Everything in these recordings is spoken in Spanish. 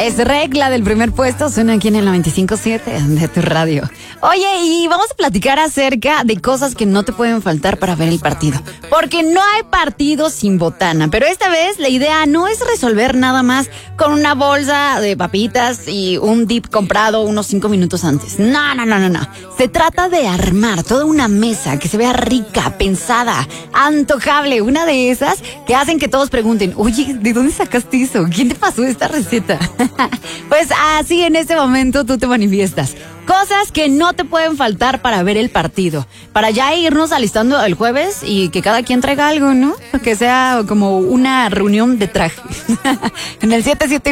Es regla del primer puesto, suena aquí en el 95.7 de tu radio. Oye, y vamos a platicar acerca de cosas que no te pueden faltar para ver el partido. Porque no hay partido sin botana, pero esta vez la idea no es resolver nada más con una bolsa de papitas y un dip comprado unos 5 minutos antes. No. Se trata de armar toda una mesa que se vea rica, pensada, antojable. Una de esas que hacen que todos pregunten, oye, ¿de dónde sacaste eso? ¿Quién te pasó esta receta? Pues así en este momento tú te manifiestas. Cosas que no te pueden faltar para ver el partido. Para ya irnos alistando el jueves y que cada quien traiga algo, ¿no? Que sea como una reunión de traje. En el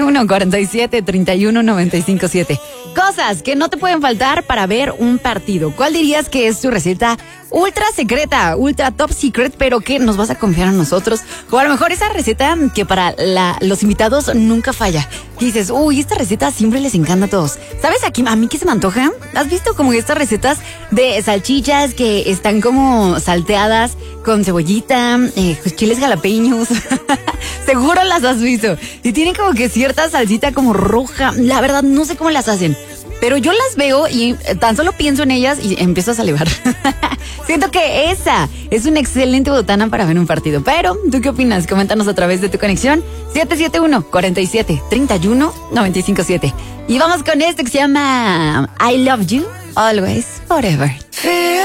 771-47-31-957. Cosas que no te pueden faltar para ver un partido. ¿Cuál dirías que es tu receta ultra secreta, ultra top secret, pero que nos vas a confiar a nosotros? O a lo mejor esa receta que para los invitados nunca falla. Que dices, uy, esta receta siempre les encanta a todos. ¿Sabes a mí qué se me antoja? ¿Has visto como estas recetas de salchichas que están como salteadas con cebollita, chiles jalapeños? Seguro las has visto. Y tienen como que cierta salsita como roja. La verdad, no sé cómo las hacen. Pero yo las veo y tan solo pienso en ellas y empiezo a salivar. Siento que esa es una excelente botana para ver un partido. Pero, ¿tú qué opinas? Coméntanos a través de tu conexión. 771-47-31-957. Y vamos con esto que se llama I Love You Always Forever.